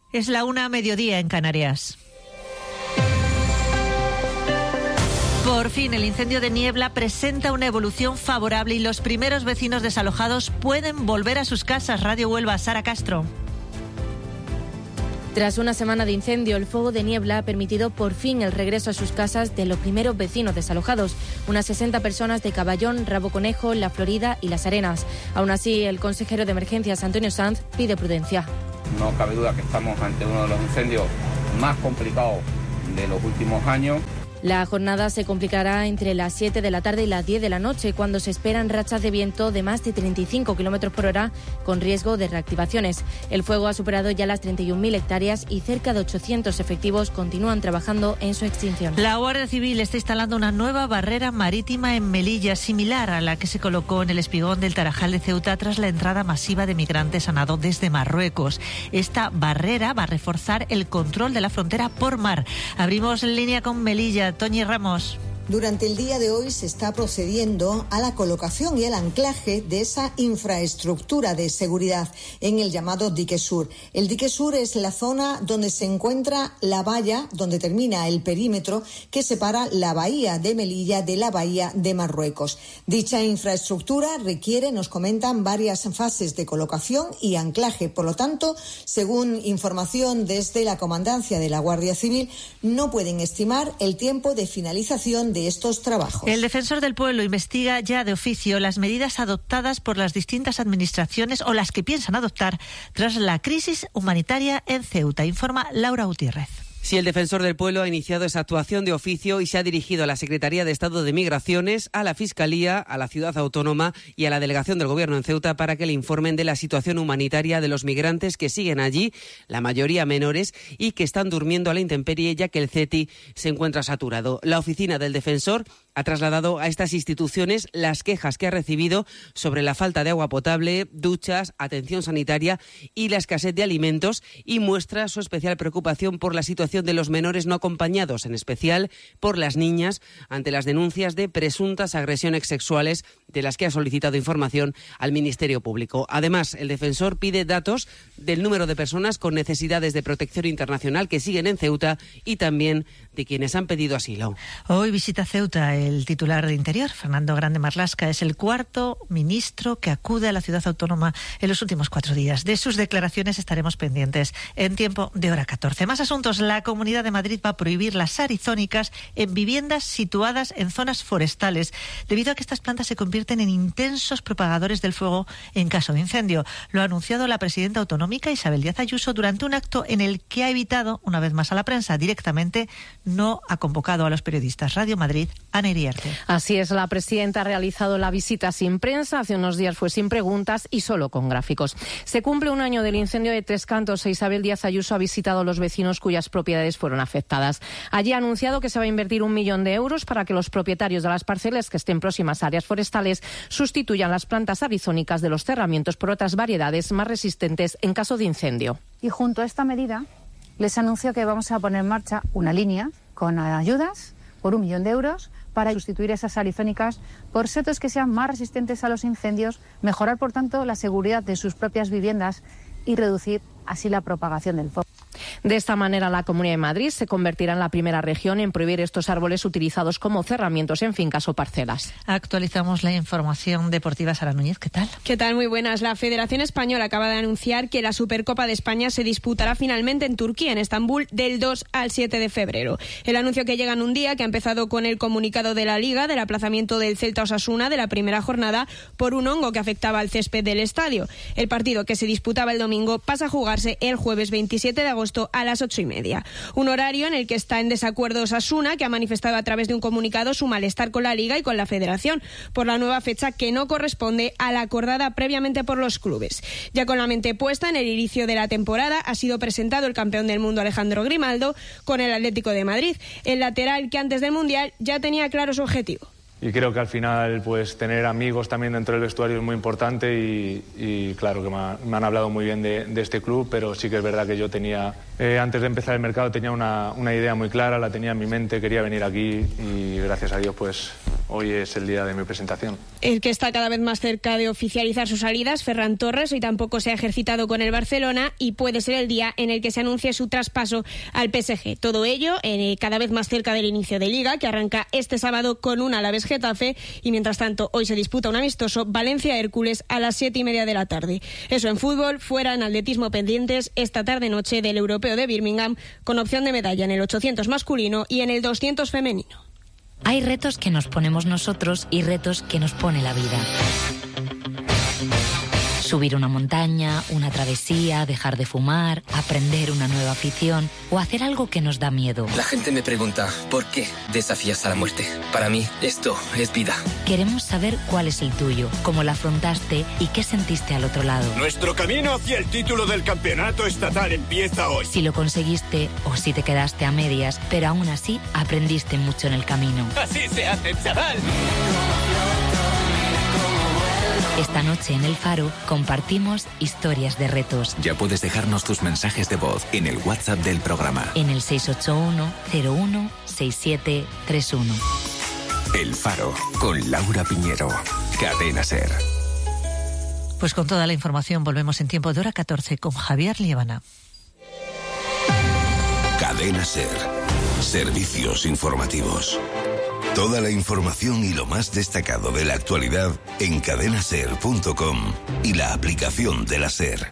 Es la 1:00 en Canarias. Por fin, el incendio de Niebla presenta una evolución favorable y los primeros vecinos desalojados pueden volver a sus casas. Radio Huelva, Sara Castro. Tras una semana de incendio, el fuego de Niebla ha permitido por fin el regreso a sus casas de los primeros vecinos desalojados, unas 60 personas de Caballón, Rabo Conejo, La Florida y Las Arenas. Aún así, el consejero de Emergencias, Antonio Sanz, pide prudencia. No cabe duda que estamos ante uno de los incendios más complicados de los últimos años. La jornada se complicará entre las 7 de la tarde y las 10 de la noche, cuando se esperan rachas de viento de más de 35 km por hora, con riesgo de reactivaciones. El fuego ha superado ya las 31.000 hectáreas y cerca de 800 efectivos continúan trabajando en su extinción. La Guardia Civil está instalando una nueva barrera marítima en Melilla, similar a la que se colocó en el espigón del Tarajal de Ceuta tras la entrada masiva de migrantes a nado desde Marruecos. Esta barrera va a reforzar el control de la frontera por mar. Abrimos línea con Melilla. Toñi Ramos. Durante el día de hoy se está procediendo a la colocación y el anclaje de esa infraestructura de seguridad en el llamado Dique Sur. El Dique Sur es la zona donde se encuentra la valla, donde termina el perímetro que separa la bahía de Melilla de la bahía de Marruecos. Dicha infraestructura requiere, nos comentan, varias fases de colocación y anclaje. Por lo tanto, según información desde la Comandancia de la Guardia Civil, no pueden estimar el tiempo de finalización de estos trabajos. El defensor del pueblo investiga ya de oficio las medidas adoptadas por las distintas administraciones o las que piensan adoptar tras la crisis humanitaria en Ceuta, informa Laura Gutiérrez. Sí, el defensor del pueblo ha iniciado esa actuación de oficio y se ha dirigido a la Secretaría de Estado de Migraciones, a la Fiscalía, a la Ciudad Autónoma y a la Delegación del Gobierno en Ceuta para que le informen de la situación humanitaria de los migrantes que siguen allí, la mayoría menores, y que están durmiendo a la intemperie ya que el CETI se encuentra saturado. La oficina del defensor ha trasladado a estas instituciones las quejas que ha recibido sobre la falta de agua potable, duchas, atención sanitaria y la escasez de alimentos, y muestra su especial preocupación por la situación de los menores no acompañados, en especial por las niñas, ante las denuncias de presuntas agresiones sexuales de las que ha solicitado información al Ministerio Público. Además, el defensor pide datos del número de personas con necesidades de protección internacional que siguen en Ceuta y también de quienes han pedido asilo. Hoy visita Ceuta el titular de Interior, Fernando Grande Marlaska. Es el cuarto ministro que acude a la ciudad autónoma en los últimos 4 días. De sus declaraciones estaremos pendientes en tiempo de hora 14. Más asuntos. La Comunidad de Madrid va a prohibir las arizónicas en viviendas situadas en zonas forestales, debido a que estas plantas se convierten en intensos propagadores del fuego en caso de incendio. Lo ha anunciado la presidenta autonómica Isabel Díaz Ayuso durante un acto en el que ha evitado, una vez más a la prensa, directamente no ha convocado a los periodistas. Radio Madrid, Ana Iriarte. Así es, la presidenta ha realizado la visita sin prensa. Hace unos días fue sin preguntas y solo con gráficos. Se cumple un año del incendio de Tres Cantos e Isabel Díaz Ayuso ha visitado a los vecinos cuyas propiedades fueron afectadas. Allí ha anunciado que se va a invertir 1 millón de euros para que los propietarios de las parcelas que estén próximas a áreas forestales sustituyan las plantas arizónicas de los cerramientos por otras variedades más resistentes en caso de incendio. Y junto a esta medida les anuncio que vamos a poner en marcha una línea con ayudas por 1 millón de euros para sustituir esas arizónicas por setos que sean más resistentes a los incendios, mejorar por tanto la seguridad de sus propias viviendas y reducir así la propagación del fuego. De esta manera, la Comunidad de Madrid se convertirá en la primera región en prohibir estos árboles utilizados como cerramientos en fincas o parcelas. Actualizamos la información deportiva. Sara Núñez, ¿qué tal? ¿Qué tal? Muy buenas. La Federación Española acaba de anunciar que la Supercopa de España se disputará finalmente en Turquía, en Estambul, del 2 al 7 de febrero. El anuncio que llega en un día que ha empezado con el comunicado de la Liga del aplazamiento del Celta Osasuna de la primera jornada por un hongo que afectaba al césped del estadio. El partido, que se disputaba el domingo, pasa a jugarse el jueves 27 de agosto a las 8:30. Un horario en el que está en desacuerdo Osasuna, que ha manifestado a través de un comunicado su malestar con la Liga y con la Federación por la nueva fecha que no corresponde a la acordada previamente por los clubes. Ya con la mente puesta en el inicio de la temporada, ha sido presentado el campeón del mundo Alejandro Grimaldo con el Atlético de Madrid, el lateral que antes del Mundial ya tenía claro su objetivo. Y creo que al final pues tener amigos también dentro del vestuario es muy importante y claro que me han hablado muy bien de este club, pero sí que es verdad que yo tenía, antes de empezar el mercado tenía una idea muy clara, la tenía en mi mente, quería venir aquí y gracias a Dios pues hoy es el día de mi presentación. El que está cada vez más cerca de oficializar sus salidas, Ferran Torres, hoy tampoco se ha ejercitado con el Barcelona y puede ser el día en el que se anuncie su traspaso al PSG. Todo ello cada vez más cerca del inicio de Liga, que arranca este sábado con un Alavés-Getafe, y mientras tanto hoy se disputa un amistoso Valencia-Hércules a las 7:30 de la tarde. Eso en fútbol. Fuera, en atletismo, pendientes esta tarde-noche del Europeo de Birmingham, con opción de medalla en el 800 masculino y en el 200 femenino. Hay retos que nos ponemos nosotros y retos que nos pone la vida. Subir una montaña, una travesía, dejar de fumar, aprender una nueva afición o hacer algo que nos da miedo. La gente me pregunta, ¿por qué desafías a la muerte? Para mí, esto es vida. Queremos saber cuál es el tuyo, cómo la afrontaste y qué sentiste al otro lado. Nuestro camino hacia el título del campeonato estatal empieza hoy. Si lo conseguiste o si te quedaste a medias, pero aún así aprendiste mucho en el camino. ¡Así se hace, chaval! Esta noche en El Faro compartimos historias de retos. Ya puedes dejarnos tus mensajes de voz en el WhatsApp del programa. En el 681-01-6731. El Faro, con Laura Piñero. Cadena SER. Pues con toda la información volvemos en tiempo de hora 14 con Javier Liébana. Cadena SER. Servicios informativos. Toda la información y lo más destacado de la actualidad en cadenaser.com y la aplicación de la SER.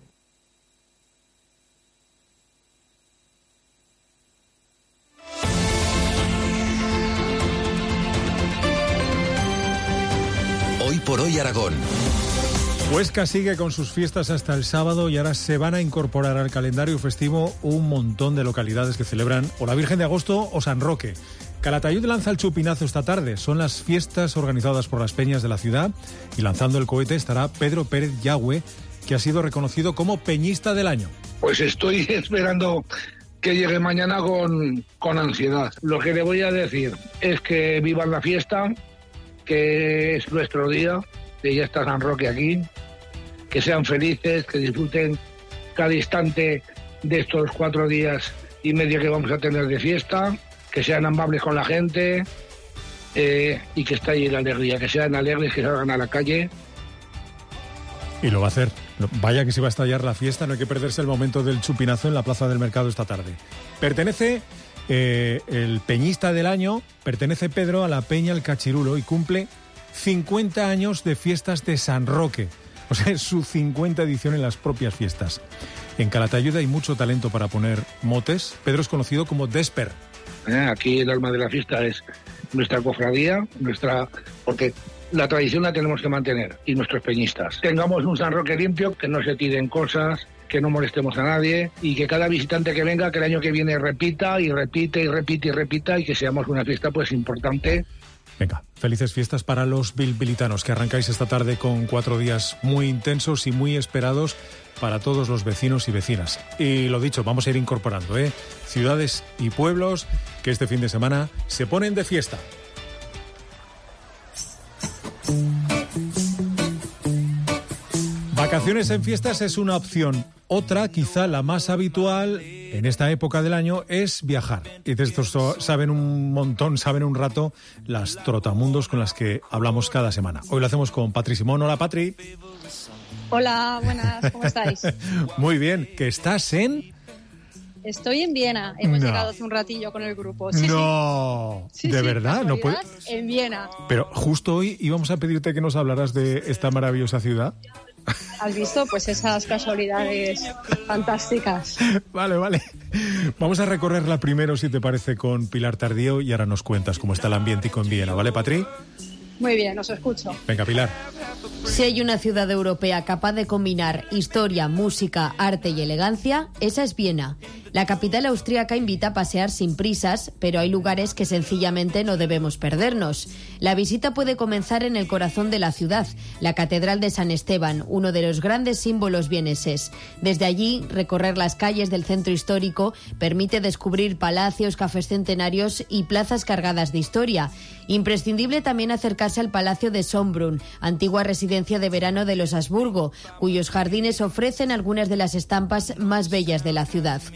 Hoy por hoy Aragón. Huesca sigue con sus fiestas hasta el sábado y ahora se van a incorporar al calendario festivo un montón de localidades que celebran o la Virgen de Agosto o San Roque. Calatayud lanza el chupinazo esta tarde. Son las fiestas organizadas por las peñas de la ciudad y lanzando el cohete estará Pedro Pérez Yagüe, que ha sido reconocido como Peñista del Año. Pues estoy esperando que llegue mañana con ansiedad. Lo que le voy a decir es que vivan la fiesta, que es nuestro día, que ya está San Roque aquí, que sean felices, que disfruten cada instante de estos 4 días y medio que vamos a tener de fiesta, que sean amables con la gente y que esté ahí la alegría, que sean alegres, que salgan a la calle. Y lo va a hacer. Vaya que se va a estallar la fiesta, no hay que perderse el momento del chupinazo en la Plaza del Mercado esta tarde. Pertenece el Peñista del Año, pertenece Pedro a la Peña El Cachirulo y cumple 50 años de fiestas de San Roque. O sea, es su 50 edición en las propias fiestas. En Calatayud hay mucho talento para poner motes. Pedro es conocido como Desper. Aquí el alma de la fiesta es nuestra cofradía, porque la tradición la tenemos que mantener y nuestros peñistas. Tengamos un San Roque limpio, que no se tiren cosas, que no molestemos a nadie y que cada visitante que venga, que el año que viene repita y repite y repite y repita y que seamos una fiesta pues importante. Venga, felices fiestas para los bilbilitanos, que arrancáis esta tarde con 4 días muy intensos y muy esperados para todos los vecinos y vecinas. Y lo dicho, vamos a ir incorporando, ciudades y pueblos que este fin de semana se ponen de fiesta. Vacaciones en fiestas es una opción. Otra, quizá la más habitual en esta época del año, es viajar. Y de esto saben un montón, saben un rato las trotamundos con las que hablamos cada semana. Hoy lo hacemos con Patri Simón. Hola, Patri. Hola, buenas, ¿cómo estáis? Muy bien, ¿que estás en...? Estoy en Viena, hemos llegado hace un ratillo con el grupo. Sí, no, sí. ¿de verdad? No puede... En Viena. Pero justo hoy íbamos a pedirte que nos hablaras de esta maravillosa ciudad. ¿Has visto? Pues esas casualidades fantásticas. Vale. Vamos a recorrerla primero, si te parece, con Pilar Tardío y ahora nos cuentas cómo está el ambiente en Viena, ¿vale, Patri? Muy bien, os escucho. Venga, Pilar. Si hay una ciudad europea capaz de combinar historia, música, arte y elegancia, esa es Viena. La capital austríaca invita a pasear sin prisas, pero hay lugares que sencillamente no debemos perdernos. La visita puede comenzar en el corazón de la ciudad, la Catedral de San Esteban, uno de los grandes símbolos vieneses. Desde allí, recorrer las calles del centro histórico permite descubrir palacios, cafés centenarios y plazas cargadas de historia. Imprescindible también acercarse al Palacio de Schönbrunn, antigua residencia de verano de los Habsburgo, cuyos jardines ofrecen algunas de las estampas más bellas de la ciudad.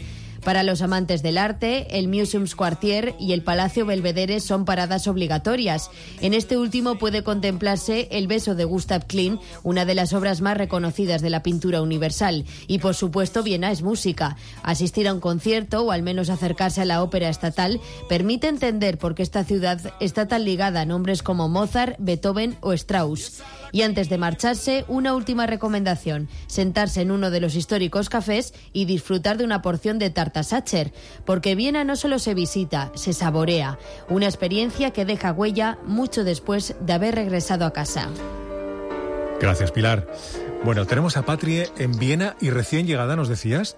Para los amantes del arte, el Museumsquartier y el Palacio Belvedere son paradas obligatorias. En este último puede contemplarse El beso de Gustav Klimt, una de las obras más reconocidas de la pintura universal. Y por supuesto, Viena es música. Asistir a un concierto o al menos acercarse a la ópera estatal permite entender por qué esta ciudad está tan ligada a nombres como Mozart, Beethoven o Strauss. Y antes de marcharse, una última recomendación: sentarse en uno de los históricos cafés y disfrutar de una porción de tarta Sacher, porque Viena no solo se visita, se saborea. Una experiencia que deja huella mucho después de haber regresado a casa. Gracias, Pilar. Bueno, tenemos a Patri en Viena y recién llegada, ¿nos decías?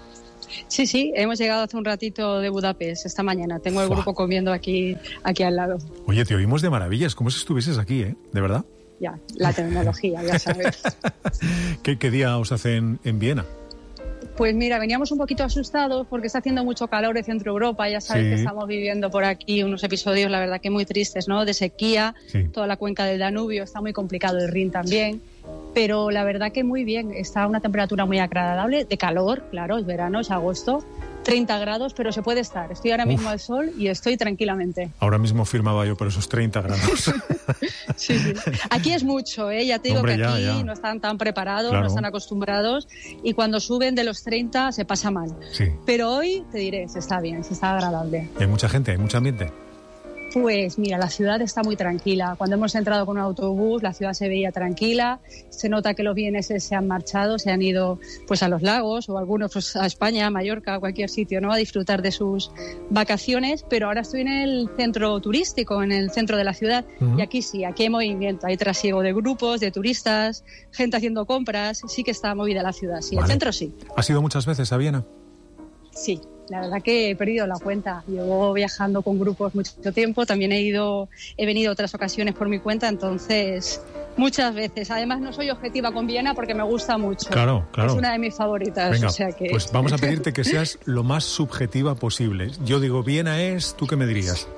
Sí, hemos llegado hace un ratito de Budapest esta mañana. Tengo el grupo comiendo aquí al lado. Oye, te oímos de maravillas, como si estuvieses aquí, ¿eh? ¿De verdad? Ya, la tecnología, ya sabes. ¿Qué día os hacen en Viena? Pues mira, veníamos un poquito asustados porque está haciendo mucho calor en Centro Europa. Ya sabes que estamos viviendo por aquí unos episodios, la verdad que muy tristes, ¿no? De sequía, toda la cuenca del Danubio, está muy complicado el Rin también. Pero la verdad que muy bien, está a una temperatura muy agradable, de calor, claro, es verano, es agosto, 30 grados, pero se puede estar. Estoy ahora mismo al sol y estoy tranquilamente. Ahora mismo firmaba yo por esos 30 grados. Sí. Aquí es mucho, ¿eh? Ya te digo. Hombre, que aquí ya. No están tan preparados, claro. No están acostumbrados, y cuando suben de los 30 se pasa mal. Sí. Pero hoy, te diré, se está bien, se está agradable. ¿Hay mucha gente? ¿Hay mucho ambiente? Pues mira, la ciudad está muy tranquila. Cuando hemos entrado con un autobús, la ciudad se veía tranquila. Se nota que los vieneses se han marchado, se han ido pues a los lagos, o algunos pues a España, a Mallorca, a cualquier sitio, ¿no? A disfrutar de sus vacaciones. Pero ahora estoy en el centro turístico, en el centro de la ciudad. Y aquí sí, aquí hay movimiento. Hay trasiego de grupos, de turistas, gente haciendo compras. Sí que está movida la ciudad, sí. Vale. El centro sí. ¿Has ido muchas veces a Viena? Sí. La verdad que he perdido la cuenta. Llevo viajando con grupos mucho tiempo. También he venido otras ocasiones por mi cuenta, entonces muchas veces. Además no soy objetiva con Viena porque me gusta mucho. Claro. Es una de mis favoritas. Venga, o sea que... pues vamos a pedirte que seas lo más subjetiva posible. Yo digo Viena es, ¿tú qué me dirías?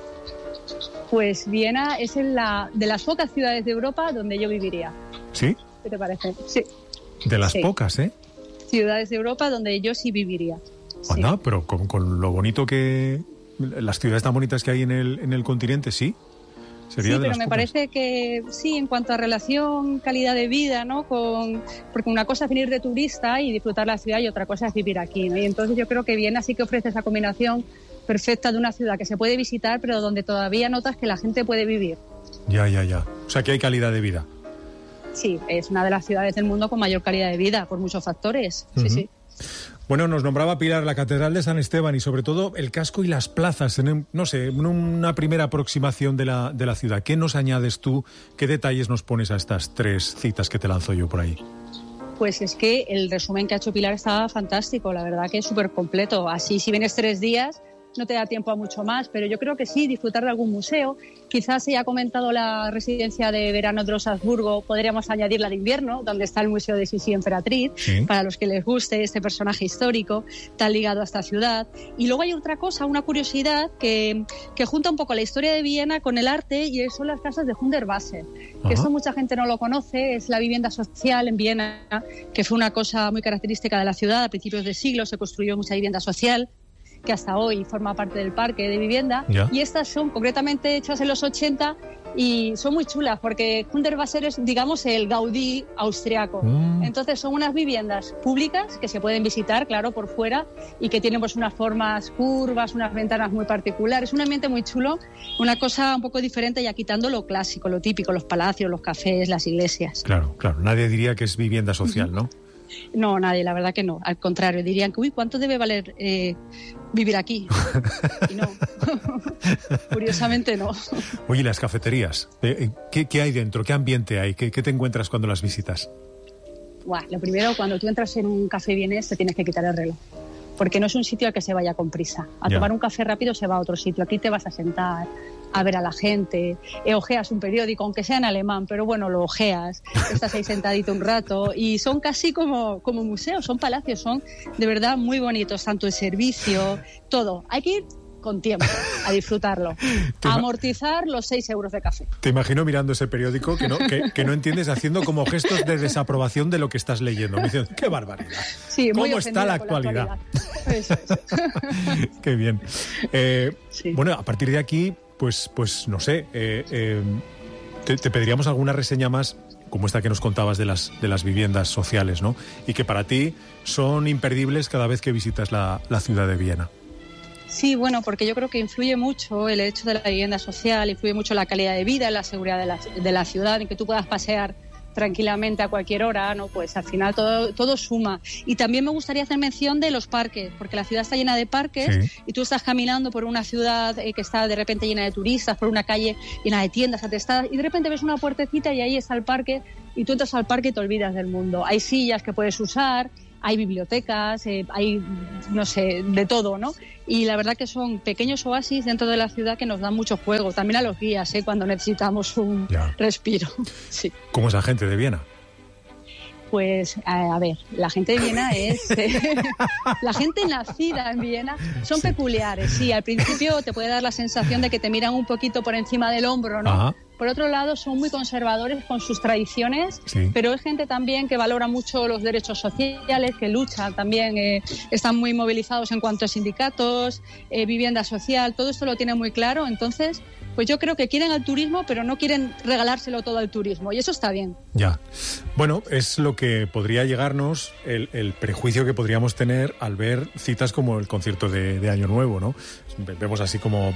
Pues Viena es de las pocas ciudades de Europa donde yo viviría. ¿Sí? ¿Qué te parece? Sí. De las pocas, ¿eh? Ciudades de Europa donde yo sí viviría. Anda, sí. Pero con lo bonito que... Las ciudades tan bonitas que hay en el continente, sí. Sería sí, pero me parece que sí, en cuanto a relación, calidad de vida, ¿no? Porque una cosa es venir de turista y disfrutar la ciudad y otra cosa es vivir aquí, ¿no? Y entonces yo creo que Viena sí que ofrece esa combinación perfecta de una ciudad que se puede visitar, pero donde todavía notas que la gente puede vivir. Ya. O sea, que hay calidad de vida. Sí, es una de las ciudades del mundo con mayor calidad de vida, por muchos factores. Sí. Bueno, nos nombraba Pilar la Catedral de San Esteban y sobre todo el casco y las plazas, en una primera aproximación de la ciudad. ¿Qué nos añades tú? ¿Qué detalles nos pones a estas 3 citas que te lanzo yo por ahí? Pues es que el resumen que ha hecho Pilar estaba fantástico, la verdad que es súper completo. Así, si vienes 3 días, no te da tiempo a mucho más, pero yo creo que sí, disfrutar de algún museo. Quizás se haya comentado la residencia de verano de los Habsburgo, podríamos añadir la de invierno, donde está el Museo de Sisi Emperatriz, para los que les guste este personaje histórico tan ligado a esta ciudad. Y luego hay otra cosa, una curiosidad que junta un poco la historia de Viena con el arte, y son las casas de Hundertwasser, que esto mucha gente no lo conoce. Es la vivienda social en Viena, que fue una cosa muy característica de la ciudad. A principios del siglo se construyó mucha vivienda social, que hasta hoy forma parte del parque de vivienda. Y estas son concretamente hechas en los 80 y son muy chulas porque Hundertwasser es, digamos, el Gaudí austriaco. Entonces son unas viviendas públicas que se pueden visitar, claro, por fuera, y que tienen pues unas formas curvas, unas ventanas muy particulares, un ambiente muy chulo, una cosa un poco diferente, ya quitando lo clásico, lo típico, los palacios, los cafés, las iglesias. Claro, nadie diría que es vivienda social, ¿no? No, nadie, la verdad que no. Al contrario, dirían que, ¿cuánto debe valer vivir aquí? Y no. Curiosamente no. Oye, las cafeterías, ¿qué hay dentro? ¿Qué ambiente hay? ¿Qué te encuentras cuando las visitas? Lo primero, cuando tú entras en un café vienés, te tienes que quitar el reloj. Porque no es un sitio al que se vaya con prisa. A tomar un café rápido se va a otro sitio. Aquí te vas a sentar, a ver a la gente, ojeas un periódico, aunque sea en alemán, pero bueno, lo ojeas, estás ahí sentadito un rato, y son casi como museos, son palacios, son de verdad muy bonitos, tanto el servicio, todo. Hay que ir con tiempo a disfrutarlo, a amortizar los 6 euros de café. Te imagino mirando ese periódico que no entiendes, haciendo como gestos de desaprobación de lo que estás leyendo. Me dicen, ¡qué barbaridad! Sí, ¿Cómo está la actualidad? Eso. Qué bien. Sí. Bueno, a partir de aquí, pues no sé, te pediríamos alguna reseña más, como esta que nos contabas de las viviendas sociales, ¿no? Y que para ti son imperdibles cada vez que visitas la ciudad de Viena. Sí, bueno, porque yo creo que influye mucho el hecho de la vivienda social, influye mucho la calidad de vida, la seguridad de la ciudad, en que tú puedas pasear tranquilamente a cualquier hora, ¿no? Pues al final todo suma. Y también me gustaría hacer mención de los parques, porque la ciudad está llena de parques, sí. Y tú estás caminando por una ciudad que está de repente llena de turistas, por una calle llena de tiendas atestadas, y de repente ves una puertecita y ahí está el parque, y tú entras al parque y te olvidas del mundo. Hay sillas que puedes usar, hay bibliotecas, hay, no sé, de todo, ¿no? Y la verdad que son pequeños oasis dentro de la ciudad que nos dan mucho juego. También a los guías, cuando necesitamos un respiro. Sí. ¿Cómo es la gente de Viena? Pues, a ver, la gente de Viena es... la gente nacida en Viena son peculiares, sí. Al principio te puede dar la sensación de que te miran un poquito por encima del hombro, ¿no? Ajá. Por otro lado, son muy conservadores con sus tradiciones, sí. Pero es gente también que valora mucho los derechos sociales, que lucha también, están muy movilizados en cuanto a sindicatos, vivienda social, todo esto lo tienen muy claro. Entonces, pues yo creo que quieren al turismo, pero no quieren regalárselo todo al turismo, y eso está bien. Ya. Bueno, es lo que podría llegarnos, el prejuicio que podríamos tener al ver citas como el concierto de Año Nuevo, ¿no? Vemos así como,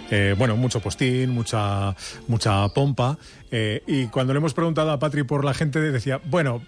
mucho postín, mucha pompa, y cuando le hemos preguntado a Patri por la gente decía,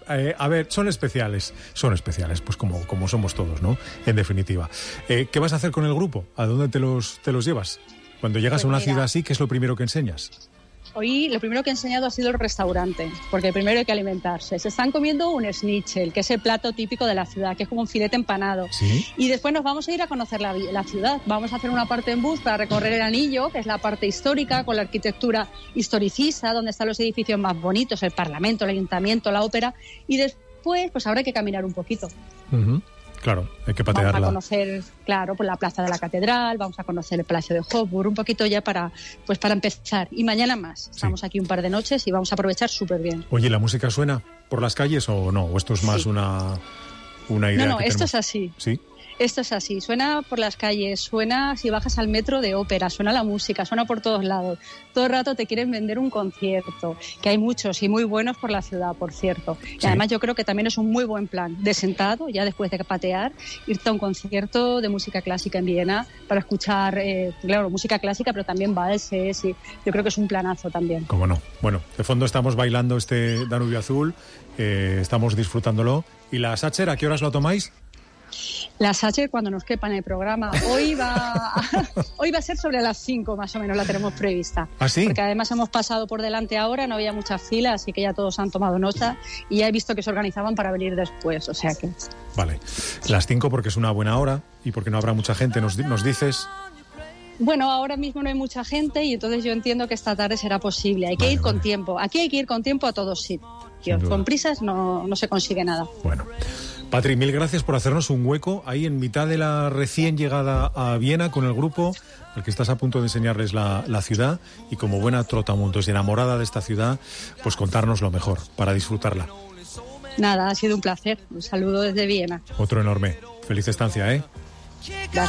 a ver, son especiales, pues como somos todos, ¿no? En definitiva. ¿Qué vas a hacer con el grupo? ¿A dónde te los llevas? Cuando llegas a una ciudad así, ¿qué es lo primero que enseñas? Hoy lo primero que he enseñado ha sido el restaurante, porque primero hay que alimentarse. Se están comiendo un schnitzel, que es el plato típico de la ciudad, que es como un filete empanado. ¿Sí? Y después nos vamos a ir a conocer la ciudad. Vamos a hacer una parte en bus para recorrer el anillo, que es la parte histórica, con la arquitectura historicista, donde están los edificios más bonitos, el Parlamento, el Ayuntamiento, la Ópera. Y después, pues habrá que caminar un poquito. Uh-huh. Claro, hay que patearla. Vamos a conocer, pues la plaza de la Catedral, vamos a conocer el Palacio de Hofburg, un poquito ya para empezar. Y mañana más. Estamos aquí un par de noches y vamos a aprovechar súper bien. Oye, ¿la música suena por las calles o no? ¿O esto es más una idea? No, esto es así. ¿Sí? Esto es así, suena por las calles, suena si bajas al metro de ópera, suena la música, suena por todos lados. Todo el rato te quieren vender un concierto, que hay muchos y muy buenos por la ciudad, por cierto. Sí. Y además yo creo que también es un muy buen plan, de sentado, ya después de patear, irte a un concierto de música clásica en Viena para escuchar, música clásica, pero también valses, y yo creo que es un planazo también. ¿Cómo no? Bueno, de fondo estamos bailando este Danubio Azul, estamos disfrutándolo. ¿Y la Sacher, a qué horas lo tomáis? La Sacher cuando nos quepa en el programa. Hoy va a ser sobre las 5 más o menos, la tenemos prevista. ¿Ah, sí? Porque además hemos pasado por delante ahora, no había muchas filas, así que ya todos han tomado nota y ya he visto que se organizaban para venir después, o sea que... Vale, las 5 porque es una buena hora y porque no habrá mucha gente, nos dices... Bueno, ahora mismo no hay mucha gente y entonces yo entiendo que esta tarde será posible. Hay que ir con tiempo. Aquí hay que ir con tiempo a todos sitios. Con prisas no se consigue nada. Bueno. Patri, mil gracias por hacernos un hueco ahí en mitad de la recién llegada a Viena con el grupo al que estás a punto de enseñarles la ciudad y como buena trotamundos y enamorada de esta ciudad, pues contarnos lo mejor para disfrutarla. Nada, ha sido un placer. Un saludo desde Viena. Otro enorme. Feliz estancia, ¿eh? Gracias.